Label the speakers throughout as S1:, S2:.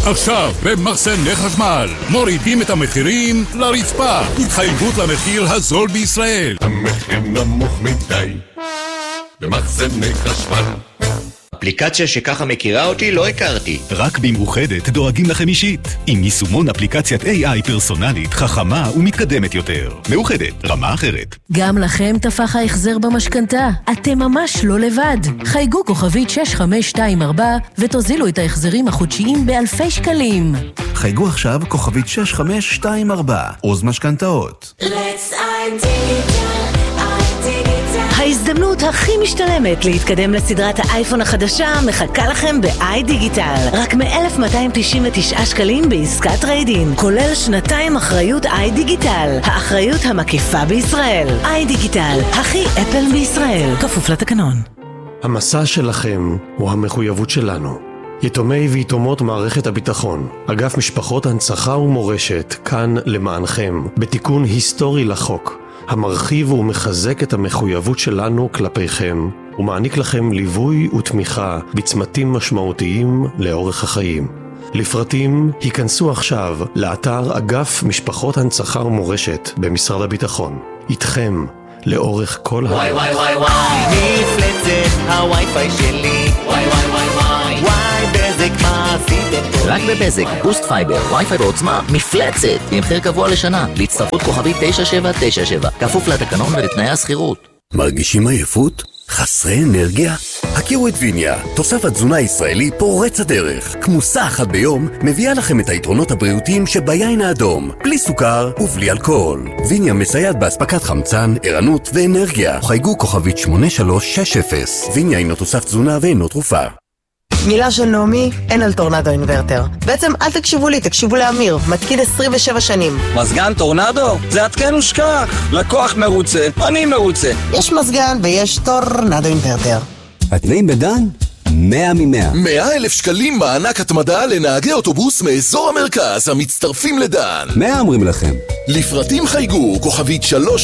S1: עכשיו במחסני חשמל מורידים את המחירים לרצפה. התחייבות למחיר הזול בישראל.
S2: המחיר נמוך מדי במחסני חשמל.
S3: אפליקציה שככה מכירה אותי לא הכרתי.
S4: רק במאוחדת דואגים לכם אישית. עם יישומון אפליקציית AI פרסונלית, חכמה ומתקדמת יותר. מאוחדת, רמה אחרת.
S5: גם לכם תפח ההחזר במשכנתה. אתם ממש לא לבד. חייגו כוכבית 6524 ותוזילו את ההחזרים החודשיים באלפי שקלים.
S6: חייגו עכשיו כוכבית 6524. עוז משכנתאות.
S7: Let's iDigital.
S8: ההזדמנות הכי משתלמת להתקדם לסדרת האייפון החדשה מחכה לכם ב-iDigital. רק מ-1,299 שקלים בעסקת טרייד-אין, כולל 2 אחריות iDigital, האחריות המקיפה בישראל. iDigital, הכי אפל בישראל, כפוף לתקנון.
S9: המסע שלכם הוא המחויבות שלנו. יתומי ויתומות מערכת הביטחון, אגף משפחות הנצחה ומורשת, כאן למענכם, בתיקון היסטורי לחוק. המרחיב ומחזק את המחויבות שלנו כלפיכם, ומעניק לכם ליווי ותמיכה בצמתים משמעותיים לאורך החיים. לפרטים היכנסו עכשיו לאתר אגף משפחות הנצחה ומורשת במשרד הביטחון. איתכם לאורך כל
S10: וואי וואי וואי וואי, מפלצת הווי-פיי שלי. וואי וואי וואי וואי, וואי בזק מה עשיתם פה?
S11: רק בבזק, בוסט פייבר, וי-פיי בעוצמה, מפלצת, במחיר קבוע לשנה, להצטרפות כוכבית 9797, כפוף לתקנון ולתנאי הסחירות.
S12: מרגישים עייפות? חסרי אנרגיה? הכירו את ויניה, תוסף תזונה ישראלי פורץ הדרך. כמוסה אחת ביום מביאה לכם את היתרונות הבריאותיים שביין האדום, בלי סוכר ובלי אלכוהול. ויניה מסייעת באספקת חמצן, ערנות ואנרגיה. חייגו כוכבית 8360. ויניה אינו תוסף תזונה ואינו תרופה.
S13: מילה של נעמי, אין על טורנדו אינוורטר. בעצם אל תקשיבו לי, תקשיבו לאמיר, מתקיד 27 שנים.
S14: מזגן טורנדו? זה עדכן ושכח. לקוח מרוצה, אני מרוצה.
S13: יש מזגן ויש טורנדו אינוורטר.
S15: התנאים בדן? 100 מ-100.
S2: 100,000 שקלים מענק התמדה לנהגי אוטובוס מאזור המרכז המצטרפים לדן.
S15: 100 אומרים לכם.
S2: לפרטים חייגו כוכבית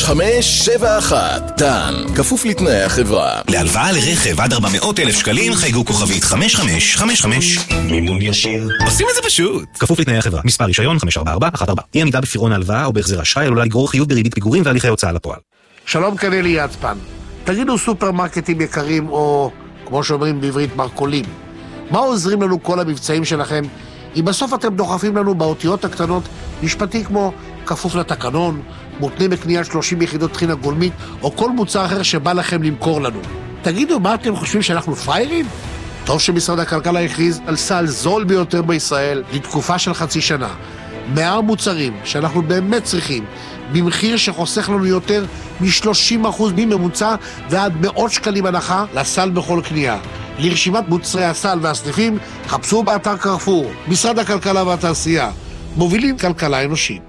S2: 3571. דן, כפוף לתנאי החברה.
S16: להלוואה לרכב עד 400,000 שקלים חייגו כוכבית 5555.
S17: מימון ישיר.
S16: עושים את זה פשוט. כפוף לתנאי החברה. מספר רישיון 5414. אי עמידה בפירעון ההלוואה או בהחזר אשראי עלולה לגרור חיוב בריבית פיגורים והליכי הוצאה לפועל.
S18: שלום, כנלי יצפן. תגידו, סופרמרקטים יקרים או כמו שאומרים בעברית מרקולים, מה עוזרים לנו כל המבצעים שלכם אם בסוף אתם דוחפים לנו באותיות הקטנות משפטי כמו כפוף לתקנון, מותנה בקנייה 30 יחידות טחינה גולמית או כל מוצר אחר שבא לכם למכור לנו? תגידו, מה אתם חושבים, שאנחנו פריירים? טוב שמשרד הכלכלה הכריז על סל זול ביותר בישראל לתקופה של חצי שנה. 100 מוצרים שאנחנו באמת צריכים במחיר שחוסך לנו יותר מ-30% מממוצע ועד מאות שקלים הנחה לסל בכל קנייה. לרשימת מוצרי הסל והסניפים חפשו באתר קרפור. משרד הכלכלה והתעשייה, מובילים כלכלה אנושית.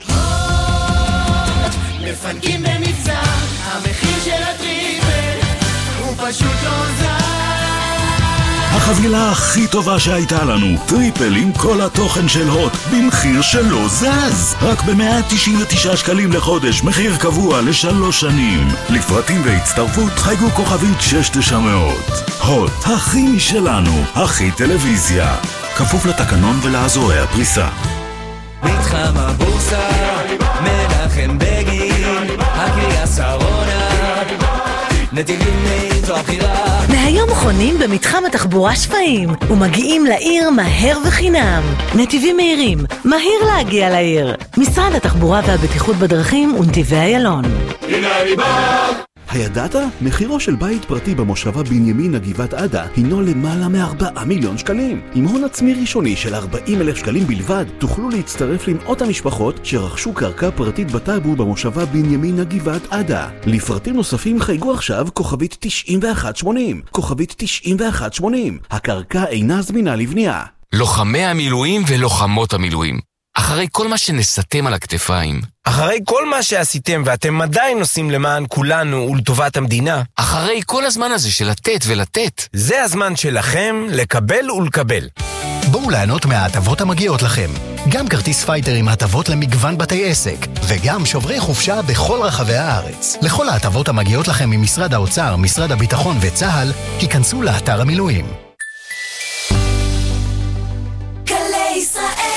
S7: מפנקים במבצע, המחיר של הטריפל הוא פשוט לא זר.
S1: החבילה הכי טובה שהייתה לנו, טריפל עם כל התוכן של הוט, במחיר שלא זז. רק ב-199 שקלים לחודש, מחיר קבוע ל3 שנים. לפרטים והצטרפות חייגו כוכבית 6900. הוט, הכי משלנו, הכי טלוויזיה. כפוף לתקנון ולאזורי הפריסה.
S10: מתחם הבורסה, מנחם בגין, הקריה שרונה, נתיבים מאיתו הבחירה.
S8: מהיום חונים במתחם התחבורה שפיים ומגיעים לעיר מהר וחינם. נתיבים מהירים, מהיר להגיע לעיר. משרד התחבורה והבטיחות בדרכים ונתיבי איילון.
S2: הנה אני בא!
S6: הידעת? מחירו של בית פרטי במושבה בנימין הגבעת עדה הינו למעלה מ4 מיליון שקלים. עם הון עצמי ראשוני של 40,000 שקלים בלבד, תוכלו להצטרף למאות המשפחות שרכשו קרקע פרטית בטאבו במושבה בנימין הגבעת עדה. לפרטים נוספים חייגו עכשיו כוכבית 9180. כוכבית 9180. הקרקע אינה זמינה לבנייה.
S19: לוחמי המילואים ולוחמות המילואים, אחרי כל מה שנסתם על הכתפיים,
S14: אחרי כל מה שעשיתם ואתם עדיין עושים למען כולנו ולטובת המדינה,
S19: אחרי כל הזמן הזה של לתת ולתת,
S14: זה הזמן שלכם לקבל ולקבל.
S20: בואו ליהנות מההטבות המגיעות לכם. גם כרטיס פייטר עם הטבות למגוון בתי עסק, וגם שוברי חופשה בכל רחבי הארץ. לכל ההטבות המגיעות לכם ממשרד האוצר, משרד הביטחון וצה"ל, היכנסו לאתר המילואים.
S7: גלי ישראל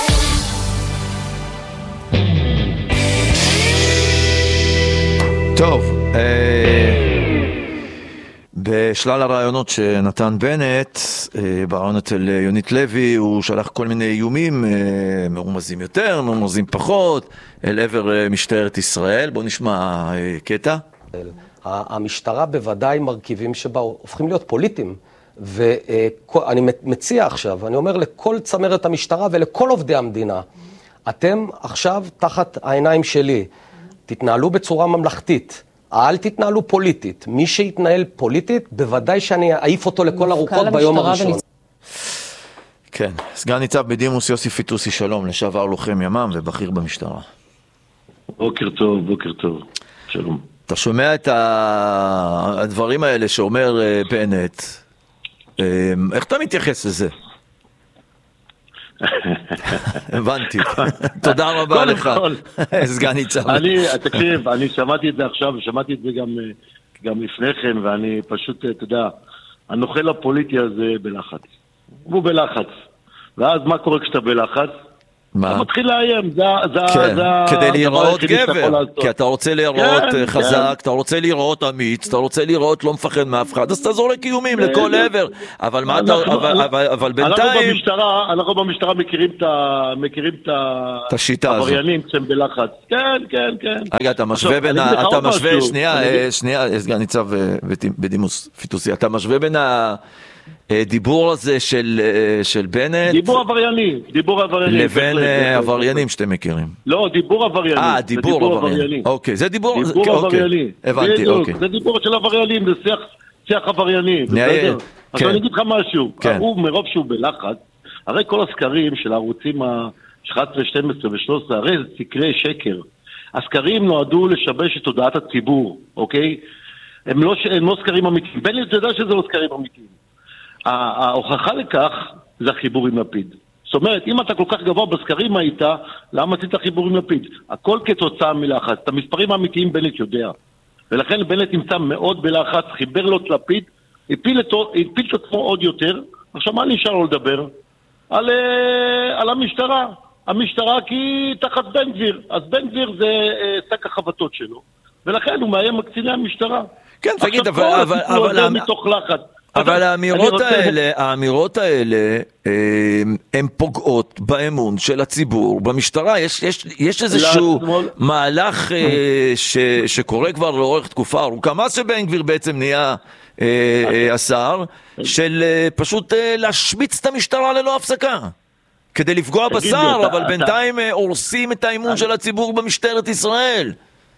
S17: טוב, בשלל הרעיונות שנתן בנט, ברעיון אצל יונית לוי, הוא שלח כל מיני איומים, מרומזים יותר, מרומזים פחות, אל עבר משטרת ישראל. בואו נשמע קטע.
S21: המשטרה בוודאי מרכיבים שבה הופכים להיות פוליטיים, ואני מציע עכשיו, אני אומר לכל צמרת המשטרה ולכל עובדי המדינה, אתם עכשיו תחת העיניים שלי, תתנהלו בצורה ממלכתית, אל תתנהלו פוליטית. מי שיתנהל פוליטית, בוודאי שאני אעיף אותו לכל הרוחות ביום הראשון.
S17: כן, סגן ניצב בדימוס יוסי פיטוסי, שלום, לשעבר לוחם ימ"מ ובכיר במשטרה.
S22: בוקר טוב, בוקר טוב, שלום.
S17: אתה שומע את הדברים האלה שאומר בנט, איך אתה מתייחס לזה? הבנתי. תודה רבה לך, סגן ניצב.
S22: תקשיב, אני שמעתי את זה עכשיו, ושמעתי את זה גם לפני כן, ואני פשוט, אתה יודע, הנוכל הפוליטי הזה בלחץ. הוא בלחץ. ואז מה קורה כשאתה בלחץ? אתה מתחיל לאיים,
S17: כדי להיראות גבר, כי אתה רוצה להיראות חזק, אתה רוצה להיראות אמיץ, אתה רוצה להיראות לא מפחד מאף אחד, אז אתה זורק איומים לכל עבר. אבל מה אתה, אבל בינתיים
S22: אנחנו במשטרה מכירים את השיטה הזאת, העבריינים כשהם בלחץ. כן, כן, כן.
S17: רגע, אתה משווה בין, שנייה, סגן ניצב בדימוס פיטוסי, אתה משווה בין דיבור הזה של בנט,
S22: דיבור עברייני
S17: לבין עבריינים שאתם מכירים.
S22: לא, דיבור עברייני.
S17: דיבור עברייני. אוקיי, זה דיבור
S22: עברייני.
S17: הבנתי, אוקיי.
S22: זה דיבור של עבריינים, זה שיח עברייני, בסדר? אז אני אגיד לך משהו, הוא מרוב שהוא בלחץ, הרי כל הסקרים של הערוצים ה-11, 12 ו-13, הרי זה סקרי שקר. הסקרים נועדו לשבש את תודעת הציבור, אוקיי? הם לא סקרים אמיתיים. בני, אתה יודע שזה לא סקרים אמיתיים. ההוכחה לכך זה החיבור עם לפיד. זאת אומרת, אם אתה כל כך גבוה בסקרים היית, למה עשית חיבור עם לפיד? הכל כתוצאה מלחץ. את המספרים האמיתיים בנט יודע. ולכן בנט נמצא מאוד בלחץ, חיבר לו את לפיד, הפיל את עצמו עוד יותר. עכשיו מה נשאר לו לדבר? על המשטרה. המשטרה כי תחת בן גביר. אז בן גביר זה שק החבטות שלו. ולכן הוא מאיים מקציני המשטרה.
S17: כן, תגיד, אבל
S22: מתוך לחץ.
S17: אבל האמירות האלה הן פוגעות באמון של הציבור במשטרה. יש איזשהו מהלך שקורה כבר לאורך תקופה ארוכה, מה שבן גביר בעצם נהיה השר, של פשוט להשמיץ את המשטרה ללא הפסקה כדי לפגוע בשר, אבל בינתיים הורסים את האמון של הציבור במשטרת ישראל.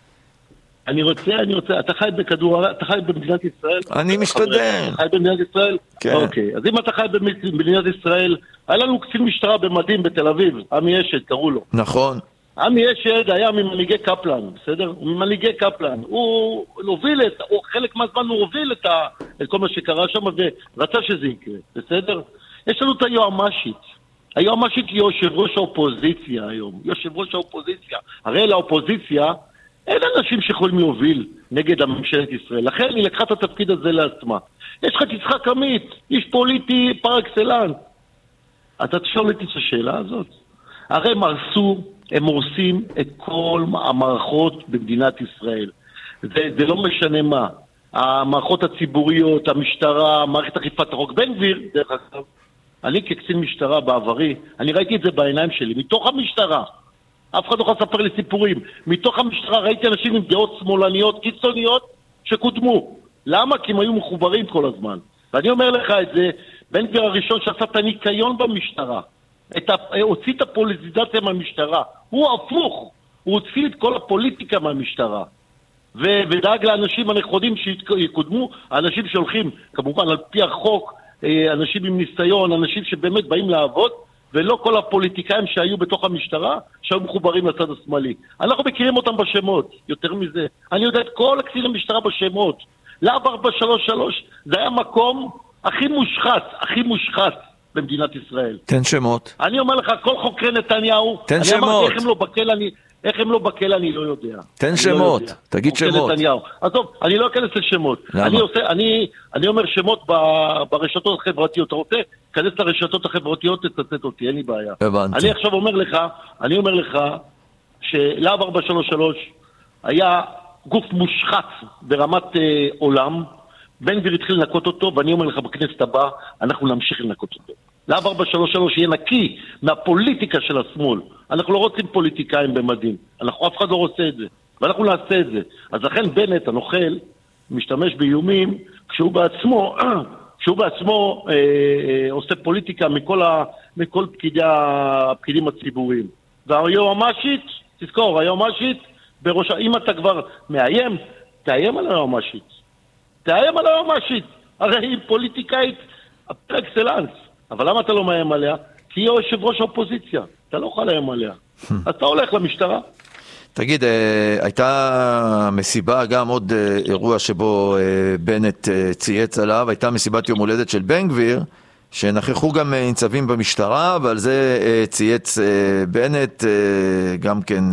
S22: אני רוצה, אתה חי בכדור, אתה חי במדינת ישראל?
S17: אני משתדל.
S22: אתה חי במדינת ישראל?
S17: כן.
S22: אוקיי, אז אם אתה חי במדינת ישראל, היה לנו קצין משטרה במדים בתל אביב, עמי אשד, קראו לו.
S17: נכון.
S22: עמי אשד היה ממנהיגי קפלן, בסדר? הוא ממנהיגי קפלן. הוא הוביל חלק מהזמן הוא הוביל את כל מה שקרה שם, ורצה שזה יקרה, בסדר? יש לנו את היועמ"שית. היועמ"שית היא יושב ראש האופוזיציה היום. יושב ראש האופוזיציה. הרי לאופוזיציה אין אנשים שיכולים להוביל נגד הממשלת ישראל. לכן היא לקחה את התפקיד הזה לעצמה. יש לך יצחק עמית, איש פוליטי פר אקסלנס. אתה תשאל את השאלה הזאת. הרי הם הורסים את כל המערכות במדינת ישראל. זה לא משנה מה. המערכות הציבוריות, המשטרה, מערכת אכיפת החוק. בן גביר, דרך אגב, אני כקצין משטרה בעברי, אני ראיתי את זה בעיניים שלי, מתוך המשטרה. אף אחד לא יכול לספר לי סיפורים. מתוך המשטרה ראיתי אנשים עם דעות שמאלניות, קיצוניות, שקודמו. למה? כי הם היו מחוברים כל הזמן. ואני אומר לך את זה, בן גביר הראשון שעשה את הניקיון במשטרה, הוציא את הפוליטיזציה מהמשטרה. הוא הפוך, הוא הוציא את כל הפוליטיקה מהמשטרה. ודאג לאנשים הנכונים שיקודמו, האנשים שהולכים, כמובן על פי החוק, אנשים עם ניסיון, אנשים שבאמת באים לעבוד, ולא כל הפוליטיקאים שהיו בתוך המשטרה, שהיו מחוברים לצד השמאלי. אנחנו מכירים אותם בשמות, יותר מזה. אני יודע את כל הקצין המשטרה בשמות. להב 433, זה היה מקום הכי מושחת במדינת ישראל.
S17: תן שמות.
S22: אני אומר לך, כל חוקרי נתניהו,
S17: תן שמות.
S22: איך הם לא בכלא, אני לא יודע.
S17: תן שמות, תגיד שמות.
S22: עזוב, אני לא אכנס לשמות. אני אומר שמות ברשתות החברתיות. אתה רוצה? כנס לרשתות החברתיות, תצטט אותי, אין לי בעיה.
S17: הבנתי.
S22: אני עכשיו אומר לך שלהב 433 היה גוף מושחת ברמת עולם, בן גביר התחיל לנקות אותו, ואני אומר לך בכנסת הבאה, אנחנו נמשיך לנקות אותו. להב 433 יהיה נקי מהפוליטיקה של השמאל. אנחנו לא רוצים פוליטיקאים במדים. אף אחד לא רוצה את זה. ואנחנו נעשה את זה. אז לכן בנט, הנוכל, משתמש באיומים, כשהוא בעצמו עושה פוליטיקה מכל הפקידים הציבוריים. והיועמ"שית, תזכור, היועמ"שית, אם אתה כבר מאיים, תאיים על היועמ"שית. תאיים על היועמ"שית. הרי היא פוליטיקאית פר-אקסלנס. אבל למה אתה לא מאיים עליה? כי היא יושב ראש האופוזיציה. אתה לא יכול לאיים עליה. אז אתה הולך למשטרה.
S17: תגיד, הייתה מסיבה, גם עוד אירוע שבו בנט צייץ עליו, הייתה מסיבת יום הולדת של בן גביר, שנכחו גם ניצבים במשטרה, ועל זה צייץ בנט גם כן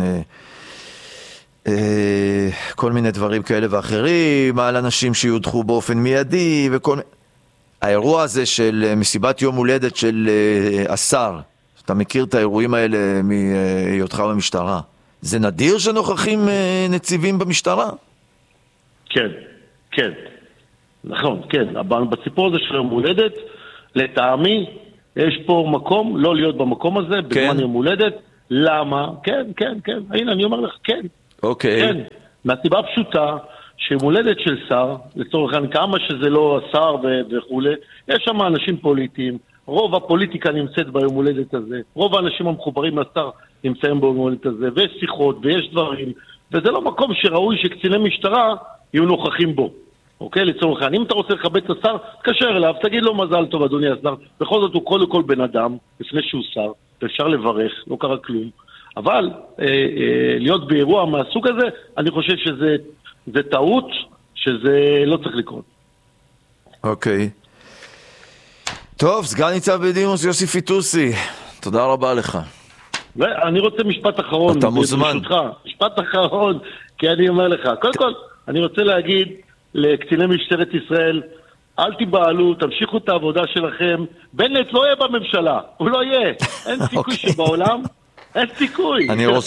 S17: כל מיני דברים כאלה ואחרים, על אנשים שיודחו באופן מיידי וכל מיני. האירוע הזה של מסיבת יום הולדת של השר, אתה מכיר את האירועים האלה מהיותך במשטרה, זה נדיר שנוכחים נציבים במשטרה?
S22: כן, כן. נכון, כן. בסיפור הזה של יום הולדת, לטעמי, יש פה מקום לא להיות במקום הזה, בזמן יום הולדת. למה? כן, כן, כן. הנה, אני אומר לך, כן.
S17: אוקיי.
S22: כן. מהסיבה פשוטה, שיום הולדת של שר, לצורך העניין, כמה שזה לא השר וכו', יש שם אנשים פוליטיים, רוב הפוליטיקה נמצאת ביום הולדת הזה, רוב האנשים המחוברים לשר נמצאים ביום הולדת הזה, ויש שיחות ויש דברים, וזה לא מקום שראוי שקציני משטרה יהיו נוכחים בו. אוקיי? לצורך העניין, אם אתה רוצה לכבד את השר, תקשר אליו, תגיד לו מזל טוב, אדוני השר, בכל זאת הוא קודם כל בן אדם, לפני שהוא שר, ואפשר לברך, לא קרה כלום, אבל להיות באירוע מהסוג הזה, אני חושב שזה טעות, שזה לא צריך לקרות.
S17: אוקיי. טוב, סגן ניצב בדימוס יוסי פיטוסי, תודה רבה לך.
S22: אני רוצה משפט אחרון.
S17: אתה מוזמן.
S22: משפט אחרון, כי אני אומר לך, קודם כל, אני רוצה להגיד לקציני משטרת ישראל, אל תיבעלו, תמשיכו את העבודה שלכם, בנט לא יהיה בממשלה, הוא לא יהיה, אין סיכוי שבעולם, אין סיכוי.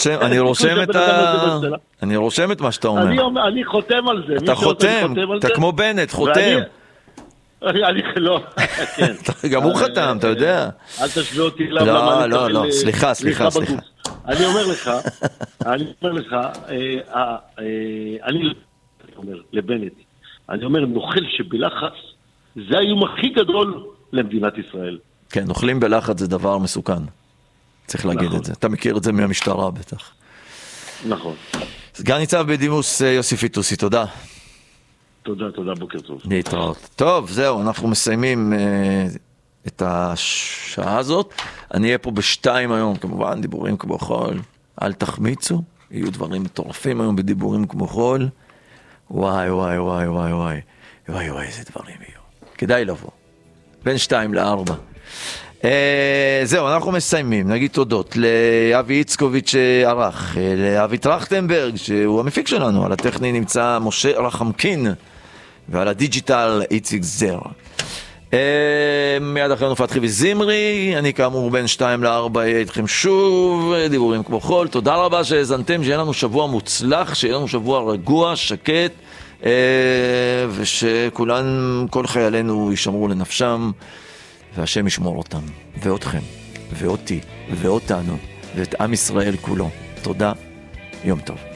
S17: אני רושם את מה שאתה אומר.
S22: אני חותם על זה.
S17: אתה חותם, אתה כמו בנט, חותם.
S22: אני לא, כן.
S17: גם הוא חתם, אתה יודע.
S22: אל תשווה אותי.
S17: לא, סליחה.
S22: אני אומר לך, אני אומר לבנט, אני אומר, נוכל שבלחץ, זה האיום הכי גדול למדינת ישראל.
S17: כן, נוכלים בלחץ זה דבר מסוכן. צריך להגיד את זה. אתה מכיר את זה מהמשטרה בטח.
S22: נכון.
S17: סגן ניצב בדימוס יוסי פיטוסי, תודה.
S22: תודה, בוקר טוב.
S17: להתראות. טוב, זהו, אנחנו מסיימים את השעה הזאת. אני אהיה פה בשתיים היום, כמובן, דיבורים כמו חול. אל תחמיצו, יהיו דברים מטורפים היום בדיבורים כמו חול. וואי, איזה דברים יהיו. כדאי לבוא. בין 2 ל-4. זהו, אנחנו מסיימים. נגיד תודות לאבי איצקוביץ' שערך, לאבי טרכטנברג, שהוא המפיק שלנו. על הטכני נמצא משה רחמקין, ועל הדיג'יטל איציק זר. מיד אחרינו פתחי וזמרי, אני כאמור בין 2 ל-4 אהיה איתכם שוב, דיבורים כמו חול. תודה רבה שהזנתם, שיהיה לנו שבוע מוצלח, שיהיה לנו שבוע רגוע, שקט, ושכולן, כל חיילינו ישמרו לנפשם, והשם ישמור אותם, ואותכם, ואותי, ואותנו, ואת עם ישראל כולו. תודה, יום טוב.